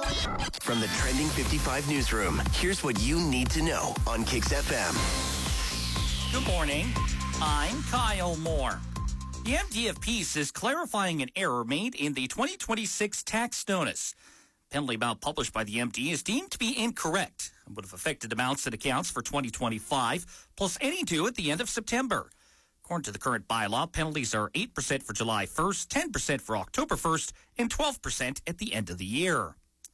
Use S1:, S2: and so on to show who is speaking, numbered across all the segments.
S1: From the Trending 55 newsroom, here's what you need to know on Kicks FM.
S2: Good morning. I'm Kyle Moore. The MDFP is clarifying an error made in the 2026 tax notice. Penalty amount published by the MD is deemed to be incorrect and would have affected amounts and accounts for 2025, plus any due at the end of September. According to the current bylaw, penalties are 8% for July 1st, 10% for October 1st, and 12% at the end of the year.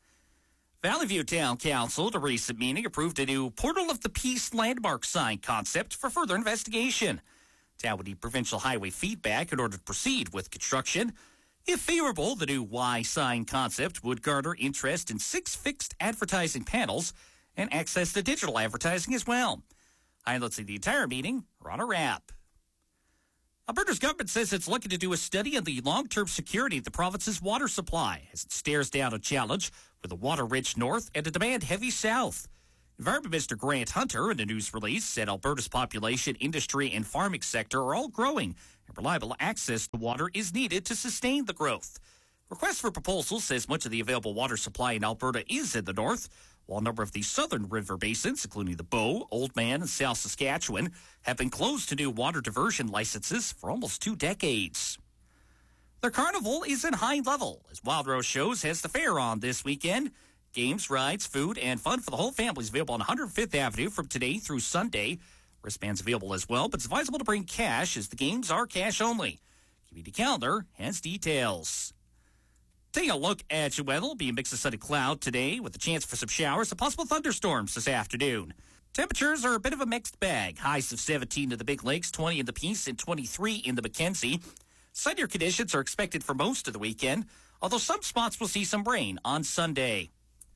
S2: Valley View Town Council, at a recent meeting, approved a new Portal of the Peace landmark sign concept for further investigation. Town would need provincial highway feedback in order to proceed with construction. If favorable, the new Y sign concept would garner interest in 6 fixed advertising panels and access to digital advertising as well. Highlights of the entire meeting are on a wrap. Alberta's government says it's looking to do a study on the long-term security of the province's water supply as it stares down a challenge with a water-rich north and a demand-heavy south. Environment Minister Grant Hunter, in a news release, said Alberta's population, industry, and farming sector are all growing, and reliable access to water is needed to sustain the growth. Request for proposals says much of the available water supply in Alberta is in the north, while a number of the southern river basins, including the Bow, Oldman, and South Saskatchewan, have been closed to new water diversion licenses for almost 2 decades. The carnival is in high level, as Wild Rose Shows has the fair on this weekend. Games, rides, food, and fun for the whole family is available on 105th Avenue from today through Sunday. Wristbands available as well, but it's advisable to bring cash as the games are cash only. Community calendar has details. Taking a look at your weather, it'll be a mix of sunny cloud today with a chance for some showers and possible thunderstorms this afternoon. Temperatures are a bit of a mixed bag. Highs of 17 in the Big Lakes, 20 in the Peace, and 23 in the Mackenzie. Sunnier conditions are expected for most of the weekend, although some spots will see some rain on Sunday.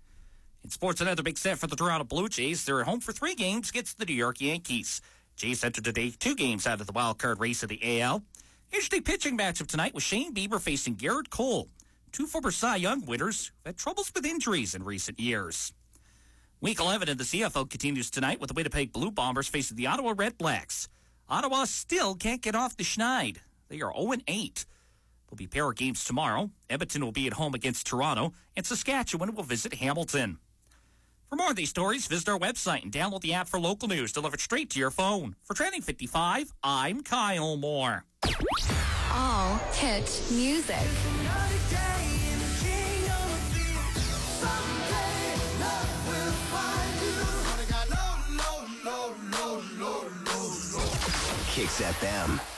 S2: In sports, another big set for the Toronto Blue Jays. They're at home for 3 games against the New York Yankees. Jays entered today 2 games out of the wild card race of the AL. Interesting pitching matchup tonight with Shane Bieber facing Garrett Cole. 2 former Cy Young winners who've had troubles with injuries in recent years. Week 11 in the CFL continues tonight with the Winnipeg Blue Bombers facing the Ottawa Red Blacks. Ottawa still can't get off the schneid. They are 0-8. There'll be a pair of games tomorrow. Edmonton will be at home against Toronto, and Saskatchewan will visit Hamilton. For more of these stories, visit our website and download the app for local news delivered straight to your phone. For Trending 55, I'm Kyle Moore.
S3: All hit music.
S1: Kicks FM.